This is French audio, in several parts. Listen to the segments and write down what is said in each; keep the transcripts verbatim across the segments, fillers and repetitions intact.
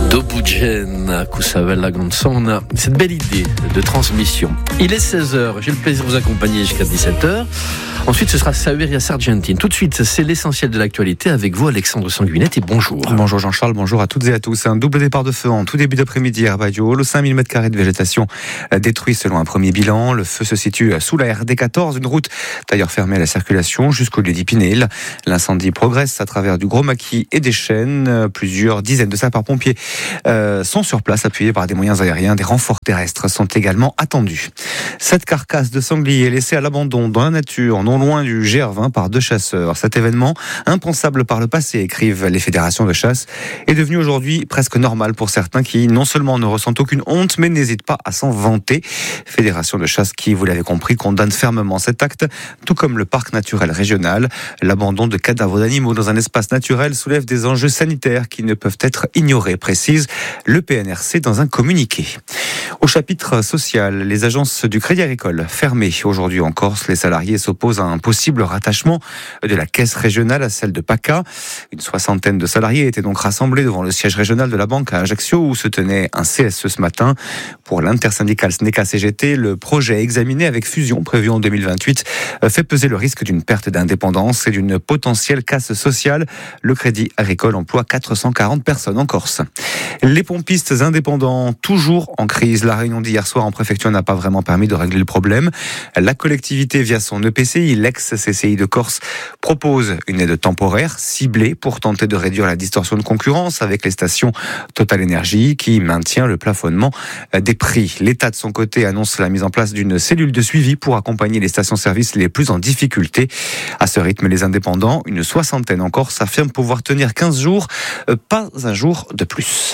Dobudjen, Kusavella Gansona, cette belle idée de transmission. Il est seize heures, j'ai le plaisir de vous accompagner jusqu'à dix-sept heures. Ensuite, ce sera Saueria Sargentine. Tout de suite, c'est l'essentiel de l'actualité avec vous, Alexandre Sanguinette, et bonjour. Bonjour Jean-Charles, bonjour à toutes et à tous. Un double départ de feu en tout début d'après-midi à Arbadio. Le cinq mille mètres carrés de végétation détruit selon un premier bilan. Le feu se situe sous la R D quatorze, une route d'ailleurs fermée à la circulation jusqu'au lieu d'Épinel. L'incendie progresse à travers du Gros Maquis et des Chênes. Plusieurs dizaines de sapeurs-pompiers euh, sont sur place, appuyés par des moyens aériens. Des renforts terrestres sont également attendus. Cette carcasse de sanglier laissée à l'abandon dans la nature, non loin du G R vingt par deux chasseurs. Cet événement, impensable par le passé, écrivent les fédérations de chasse, est devenu aujourd'hui presque normal pour certains qui non seulement ne ressentent aucune honte, mais n'hésitent pas à s'en vanter. Fédération de chasse qui, vous l'avez compris, condamne fermement cet acte, tout comme le parc naturel régional. L'abandon de cadavres d'animaux dans un espace naturel soulève des enjeux sanitaires qui ne peuvent être ignorés, précise le P N R C dans un communiqué. Au chapitre social, les agences du Crédit Agricole fermées aujourd'hui en Corse. Les salariés s'opposent à un possible rattachement de la caisse régionale à celle de PACA. Une soixantaine de salariés étaient donc rassemblés devant le siège régional de la banque à Ajaccio où se tenait un C S E ce matin. Pour l'intersyndicale SNECA C G T, le projet examiné avec fusion prévu en deux mille vingt-huit fait peser le risque d'une perte d'indépendance et d'une potentielle casse sociale. Le Crédit Agricole emploie quatre cent quarante personnes en Corse. Les pompistes indépendants, toujours en crise. La réunion d'hier soir en préfecture n'a pas vraiment permis de régler le problème. La collectivité, via son E P C I, l'ex-C C I de Corse, propose une aide temporaire ciblée pour tenter de réduire la distorsion de concurrence avec les stations Total Énergie qui maintient le plafonnement des prix. L'État, de son côté, annonce la mise en place d'une cellule de suivi pour accompagner les stations-service les plus en difficulté. À ce rythme, les indépendants, une soixantaine en Corse, affirment pouvoir tenir quinze jours, pas un jour de plus.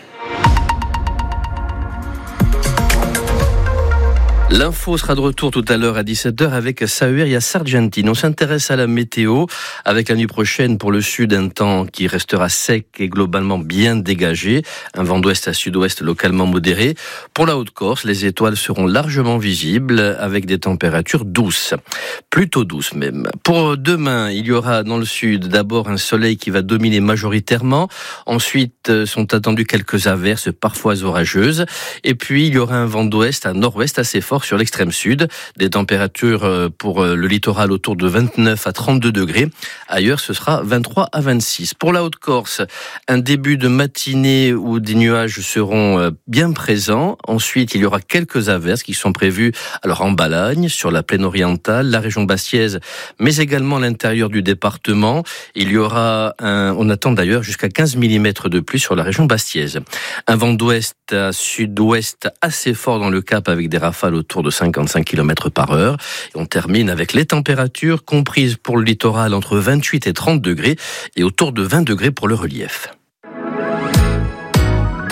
L'info sera de retour tout à l'heure à dix-sept heures avec Saueria Sargentine. On s'intéresse à la météo avec la nuit prochaine pour le sud un temps qui restera sec et globalement bien dégagé. Un vent d'ouest à sud-ouest localement modéré. Pour la Haute-Corse, les étoiles seront largement visibles avec des températures douces. Plutôt douces même. Pour demain, il y aura dans le sud d'abord un soleil qui va dominer majoritairement. Ensuite sont attendues quelques averses parfois orageuses. Et puis il y aura un vent d'ouest à nord-ouest assez fort sur l'extrême sud, des températures pour le littoral autour de vingt-neuf à trente-deux degrés. Ailleurs, ce sera vingt-trois à vingt-six. Pour la Haute-Corse, un début de matinée où des nuages seront bien présents. Ensuite, il y aura quelques averses qui sont prévues alors en Balagne, sur la plaine orientale, la région bastiaise, mais également l'intérieur du département. Il y aura, un, on attend d'ailleurs jusqu'à quinze millimètres de pluie sur la région bastiaise. Un vent d'ouest à sud-ouest assez fort dans le Cap avec des rafales autour de cinquante-cinq kilomètres par heure. Et on termine avec les températures comprises pour le littoral entre vingt-huit et trente degrés et autour de vingt degrés pour le relief.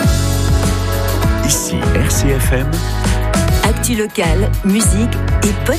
Ici R C F M. Actu locale, musique et